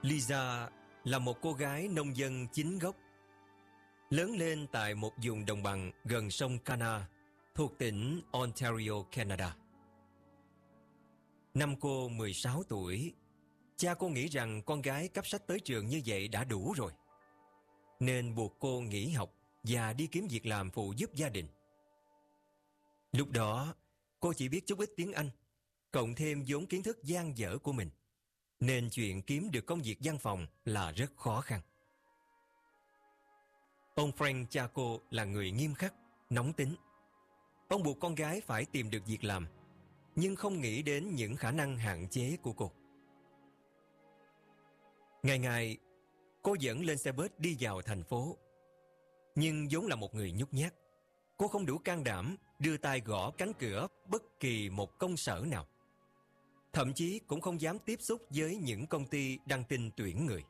Lisa là một cô gái nông dân chính gốc, lớn lên tại một vùng đồng bằng gần sông Kana thuộc tỉnh Ontario, Canada. Năm cô 16 tuổi, cha cô nghĩ rằng con gái cắp sách tới trường như vậy đã đủ rồi, nên buộc cô nghỉ học và đi kiếm việc làm phụ giúp gia đình. Lúc đó, cô chỉ biết chút ít tiếng Anh, cộng thêm vốn kiến thức dang dở của mình, nên chuyện kiếm được công việc văn phòng là rất khó khăn. Ông Frank, cha cô, là người nghiêm khắc, nóng tính. Ông buộc con gái phải tìm được việc làm, nhưng không nghĩ đến những khả năng hạn chế của cô. Ngày ngày, cô dẫn lên xe bus đi vào thành phố. Nhưng vốn là một người nhút nhát, cô không đủ can đảm đưa tay gõ cánh cửa bất kỳ một công sở nào. Thậm chí cũng không dám tiếp xúc với những công ty đăng tin tuyển người.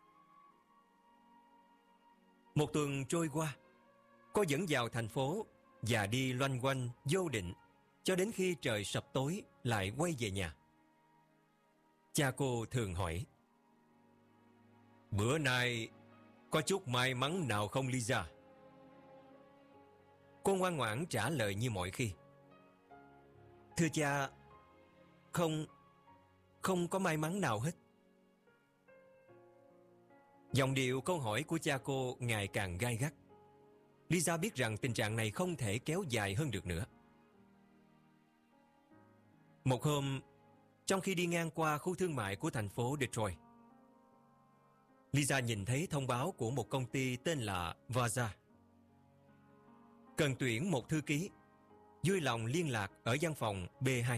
Một tuần trôi qua, cô dẫn vào thành phố và đi loanh quanh vô định cho đến khi trời sập tối lại quay về nhà. Cha cô thường hỏi: "Bữa nay có chút may mắn nào không, Lisa?" Cô ngoan ngoãn trả lời như mọi khi: "Thưa cha, không có may mắn nào hết." Giọng điệu câu hỏi của cha cô ngày càng gay gắt. Lisa biết rằng tình trạng này không thể kéo dài hơn được nữa. Một hôm, trong khi đi ngang qua khu thương mại của thành phố Detroit, Lisa nhìn thấy thông báo của một công ty tên là Vaza. Cần tuyển một thư ký, vui lòng liên lạc ở văn phòng B2.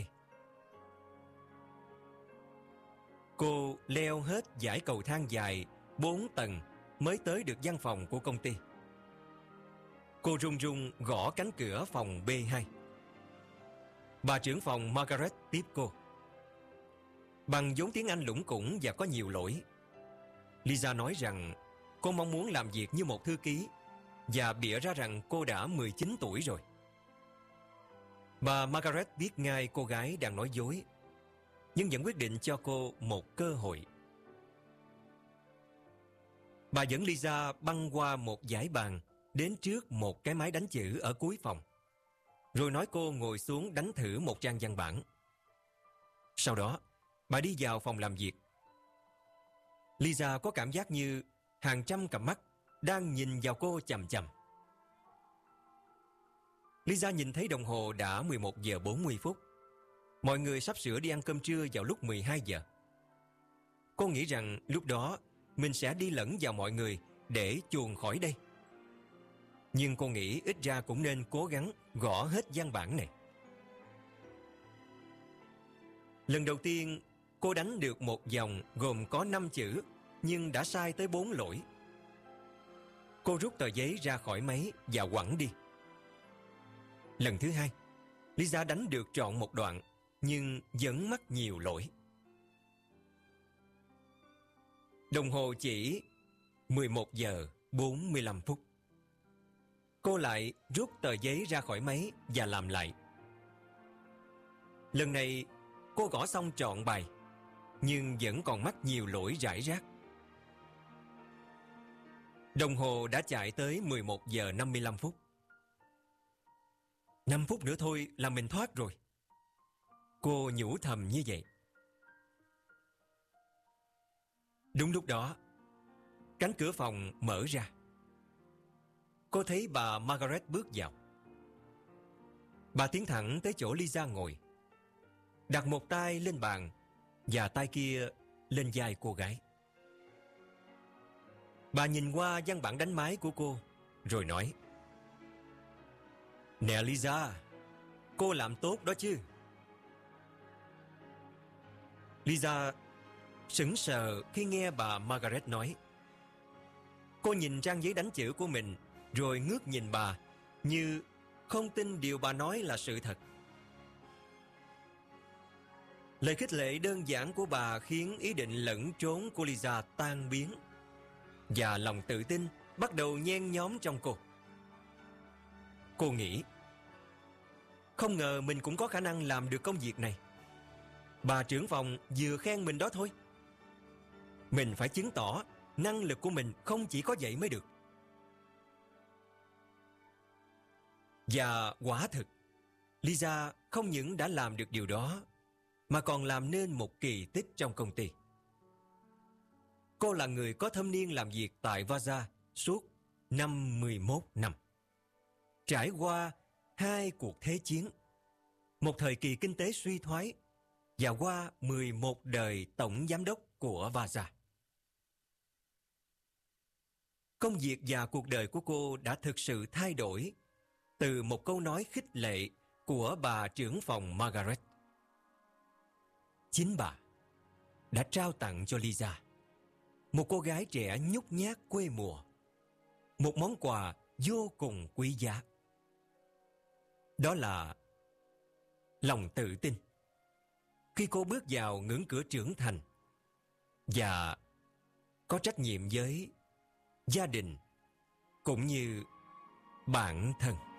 Cô leo hết dãy cầu thang dài 4 tầng mới tới được văn phòng của công ty. Cô run run gõ cánh cửa phòng B2. Bà trưởng phòng Margaret tiếp cô. Bằng vốn tiếng Anh lủng củng và có nhiều lỗi, Lisa nói rằng cô mong muốn làm việc như một thư ký và bịa ra rằng cô đã 19 tuổi rồi. Bà Margaret biết ngay cô gái đang nói dối, nhưng vẫn quyết định cho cô một cơ hội. Bà dẫn Lisa băng qua một dãy bàn đến trước một cái máy đánh chữ ở cuối phòng, rồi nói cô ngồi xuống đánh thử một trang văn bản. Sau đó, bà đi vào phòng làm việc. Lisa có cảm giác như hàng trăm cặp mắt đang nhìn vào cô chằm chằm. Lisa nhìn thấy đồng hồ đã 11 giờ 40 phút. Mọi người sắp sửa đi ăn cơm trưa vào lúc 12 giờ. Cô nghĩ rằng lúc đó mình sẽ đi lẫn vào mọi người để chuồn khỏi đây. Nhưng cô nghĩ ít ra cũng nên cố gắng gõ hết văn bản này. Lần đầu tiên, cô đánh được một dòng gồm có 5 chữ, nhưng đã sai tới 4 lỗi. Cô rút tờ giấy ra khỏi máy và quẳng đi. Lần thứ hai, Lisa đánh được trọn một đoạn, nhưng vẫn mắc nhiều lỗi. Đồng hồ chỉ 11 giờ 45 phút. Cô lại rút tờ giấy ra khỏi máy và làm lại. Lần này, cô gõ xong trọn bài, nhưng vẫn còn mắc nhiều lỗi rải rác. Đồng hồ đã chạy tới 11 giờ 55 phút. 5 phút nữa thôi là mình thoát rồi. Cô nhủ thầm như vậy. Đúng lúc đó, cánh cửa phòng mở ra. Cô thấy bà Margaret bước vào. Bà tiến thẳng tới chỗ Lisa ngồi, đặt một tay lên bàn và tay kia lên vai cô gái. Bà nhìn qua văn bản đánh máy của cô, rồi nói: "Nè Lisa, cô làm tốt đó chứ." Lisa sững sờ khi nghe bà Margaret nói. Cô nhìn trang giấy đánh chữ của mình, rồi ngước nhìn bà như không tin điều bà nói là sự thật. Lời khích lệ đơn giản của bà khiến ý định lẩn trốn của Lisa tan biến, và lòng tự tin bắt đầu nhen nhóm trong cô. Cô nghĩ, không ngờ mình cũng có khả năng làm được công việc này. Bà trưởng phòng vừa khen mình đó thôi. Mình phải chứng tỏ năng lực của mình không chỉ có vậy mới được. Và quả thực, Lisa không những đã làm được điều đó, mà còn làm nên một kỳ tích trong công ty. Cô là người có thâm niên làm việc tại Vaza suốt 51 năm. Trải qua 2 cuộc thế chiến, một thời kỳ kinh tế suy thoái và qua 11 đời tổng giám đốc của Vaza. Công việc và cuộc đời của cô đã thực sự thay đổi từ một câu nói khích lệ của bà trưởng phòng Margaret. Chính bà đã trao tặng cho Lisa, một cô gái trẻ nhút nhát quê mùa, một món quà vô cùng quý giá. Đó là lòng tự tin khi cô bước vào ngưỡng cửa trưởng thành và có trách nhiệm với gia đình cũng như bản thân.